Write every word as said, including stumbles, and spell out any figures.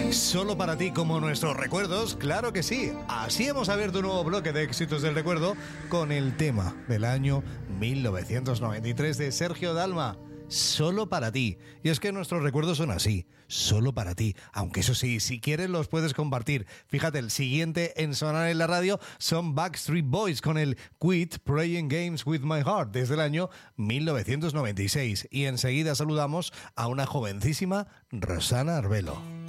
Solo para ti, como nuestros recuerdos, claro que sí. Así hemos abierto un nuevo bloque de éxitos del recuerdo con el tema del año mil novecientos noventa y tres de Sergio Dalma. Solo para ti. Y es que nuestros recuerdos son así, solo para ti. Aunque eso sí, si quieres los puedes compartir. Fíjate, el siguiente en sonar en la radio son Backstreet Boys con el Quit Playing Games with My Heart desde el año mil novecientos noventa y seis. Y enseguida saludamos a una jovencísima Rosana Arbelo.